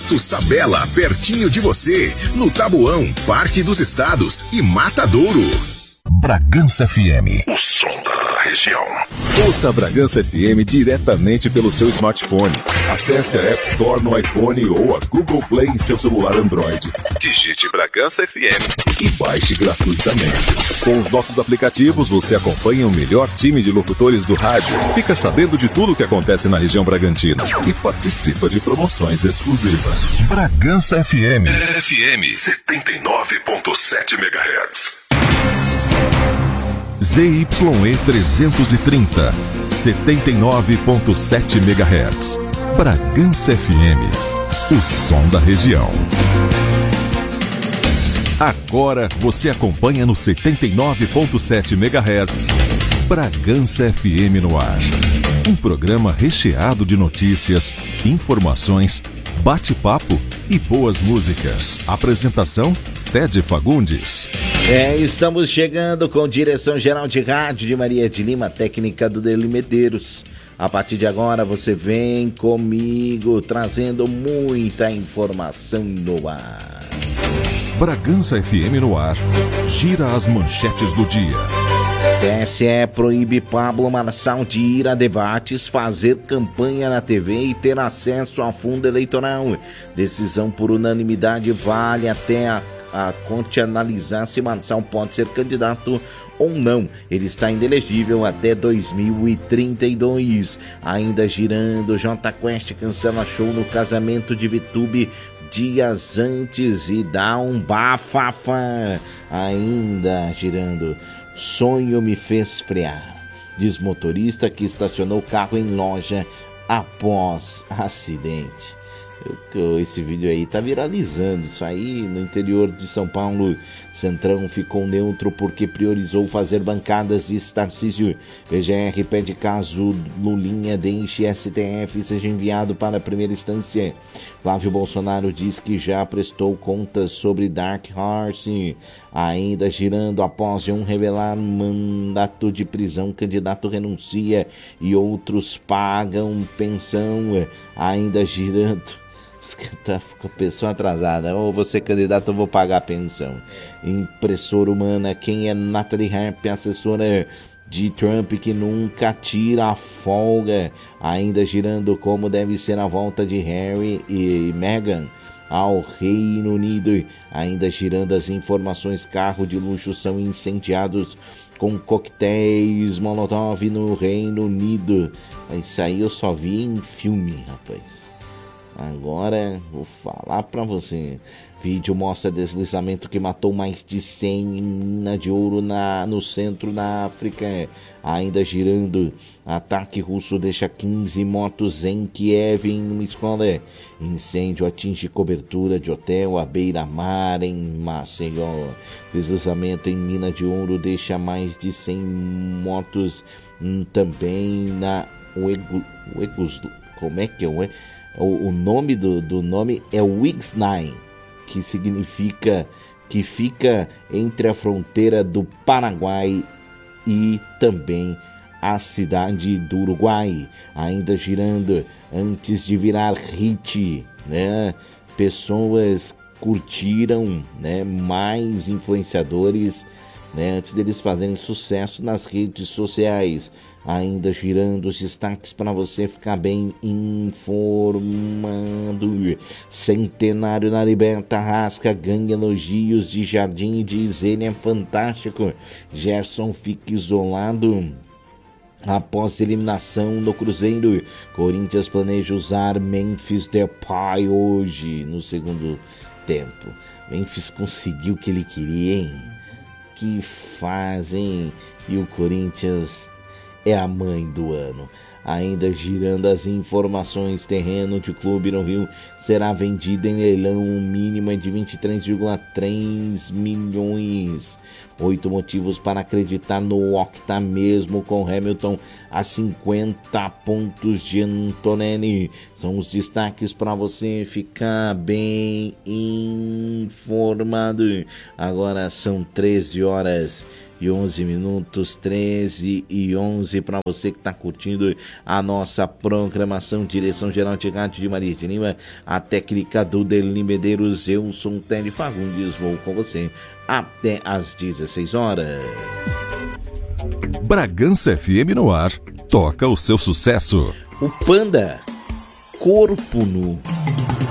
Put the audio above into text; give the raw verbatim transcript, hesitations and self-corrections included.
Posto Sabela, pertinho de você, no Taboão, Parque dos Estados e Matadouro. Bragança F M, o som da região. Ouça a Bragança F M diretamente pelo seu smartphone. Acesse a App Store no iPhone ou a Google Play em seu celular Android. Digite Bragança F M e baixe gratuitamente. Com os nossos aplicativos, você acompanha o melhor time de locutores do rádio, fica sabendo de tudo o que acontece na região Bragantina e participa de promoções exclusivas. Bragança F M. F M setenta e nove ponto sete megahertz. Z Y E trezentos e trinta, setenta e nove ponto sete megahertz. Bragança F M, o som da região. Agora você acompanha no setenta e nove ponto sete megahertz. Bragança F M no ar. Um programa recheado de notícias, informações, bate-papo e boas músicas. Apresentação: Ted Fagundes. É, estamos chegando com direção geral de rádio de Maria de Lima, técnica do Deli Medeiros. A partir de agora você vem comigo trazendo muita informação no ar. Bragança F M no ar. Gira as manchetes do dia. T S E proíbe Pablo Marçal de ir a debates, fazer campanha na T V e ter acesso ao fundo eleitoral. Decisão por unanimidade vale até a a Corte analisar se Marçal pode ser candidato ou não. Ele está inelegível até dois mil e trinta e dois. Ainda girando, Jota Quest cancela show no casamento de Vitube dias antes e dá um bafafá. Ainda girando, sonho me fez frear, diz motorista que estacionou o carro em loja após acidente. Esse vídeo aí tá viralizando. Isso aí no interior de São Paulo. Centrão ficou neutro porque priorizou fazer bancadas de Tarcísio. P G R pede caso Lulinha deixe S T F e seja enviado para a primeira instância. Flávio Bolsonaro diz que já prestou contas sobre Dark Horse. Ainda girando, após um revelar mandato de prisão, candidato renuncia e outros pagam pensão. Ainda girando, tá com a pessoa atrasada. Ou você candidato, eu vou pagar a pensão. Impressora humana, quem é Natalie Rapp, assessora de Trump que nunca tira a folga. Ainda girando, como deve ser a volta de Harry e Meghan ao Reino Unido. Ainda girando as informações, carro de luxo são incendiados com coquetéis Molotov no Reino Unido. Isso aí eu só vi em filme, rapaz. Agora vou falar pra você. Vídeo mostra deslizamento que matou mais de cem em mina de ouro na, no centro da África. Ainda girando, ataque russo deixa quinze mortos em Kiev em uma escola. Incêndio atinge cobertura de hotel à beira-mar em Maceió. Deslizamento em mina de ouro deixa mais de cem mortos hum, também na Uegu, Uegus, como é que é o O, o nome do, do nome é Wixnine, que significa que fica entre a fronteira do Paraguai e também a cidade do Uruguai. Ainda girando, antes de virar hit, né? Pessoas curtiram, né? Mais influenciadores, né? Antes deles fazerem sucesso nas redes sociais. Ainda girando os destaques para você ficar bem informado. Centenário na Liberta Rasca ganha elogios de Jardim e diz ele é fantástico. Gerson fica isolado após eliminação no Cruzeiro. Corinthians planeja usar Memphis Depay hoje no segundo tempo. Memphis conseguiu o que ele queria, hein? Que fazem. E o Corinthians é a mãe do ano. Ainda girando as informações, terreno de clube no Rio será vendido em leilão mínima de vinte e três vírgula três milhões. Oito motivos para acreditar no Octa mesmo com Hamilton a cinquenta pontos de Antonelli. São os destaques para você ficar bem informado. Agora são treze horas e onze minutos, treze e onze, para você que está curtindo a nossa programação. Direção geral de rádio de Maria de Lima, a técnica do Derli Medeiros, eu sou o Télio Fagundes, vou com você até às dezesseis horas. Bragança F M no ar, toca o seu sucesso. O Panda, Corpo Nu.